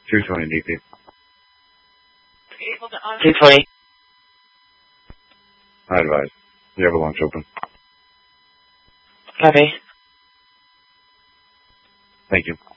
220 DP. 220. I advise. You have a lunch open. Copy. Thank you.